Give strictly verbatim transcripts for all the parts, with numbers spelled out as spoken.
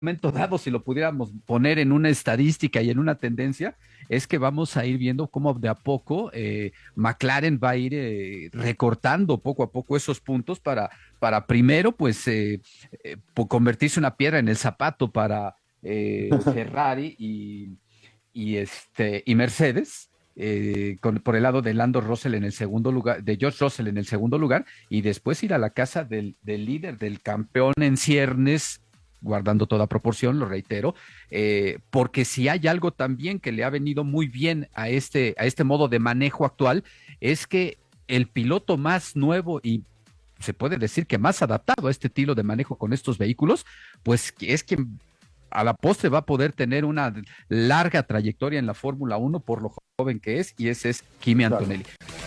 momento dado, si lo pudiéramos poner en una estadística y en una tendencia, es que vamos a ir viendo cómo de a poco eh, McLaren va a ir eh, recortando poco a poco esos puntos para, para primero, pues, eh, eh, convertirse una piedra en el zapato para eh, Ferrari y, y, este, y Mercedes. Eh, con, por el lado de Lando Russell en el segundo lugar, de George Russell en el segundo lugar, y después ir a la casa del, del líder, del campeón en ciernes, guardando toda proporción, lo reitero, eh, porque si hay algo también que le ha venido muy bien a este, a este modo de manejo actual, es que el piloto más nuevo y se puede decir que más adaptado a este estilo de manejo con estos vehículos, pues es quien a la postre va a poder tener una larga trayectoria en la Fórmula Uno por lo joven que es, y ese es Kimi Antonelli.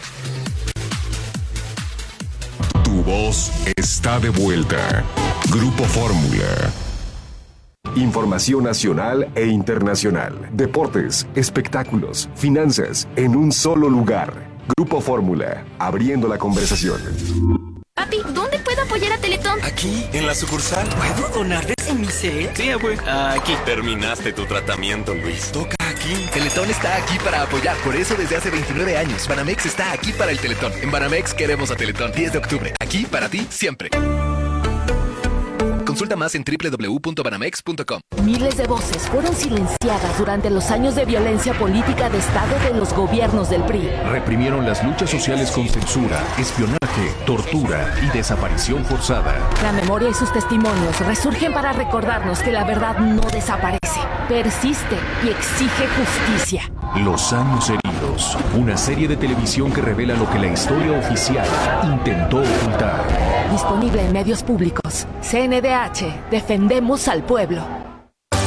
Tu voz está de vuelta. Grupo Fórmula. Información nacional e internacional. Deportes, espectáculos, finanzas, en un solo lugar. Grupo Fórmula, abriendo la conversación. Papi, ¿dónde puedo apoyar a Teletón? Aquí, en la sucursal. ¿Puedo donar de semicel? Sí, abue. Aquí. Terminaste tu tratamiento, Luis. Toca aquí. Teletón está aquí para apoyar. Por eso desde hace veintinueve años, Banamex está aquí para el Teletón. En Banamex queremos a Teletón. diez de octubre. Aquí para ti, siempre. Consulta más en doble u doble u doble u punto banamex punto com. Miles de voces fueron silenciadas durante los años de violencia política de Estado de los gobiernos del P R I. Reprimieron las luchas sociales con censura, espionaje, tortura y desaparición forzada. La memoria y sus testimonios resurgen para recordarnos que la verdad no desaparece, persiste y exige justicia. Los años heridos. Una serie de televisión que revela lo que la historia oficial intentó ocultar. Disponible en medios públicos. C N D H. Defendemos al pueblo.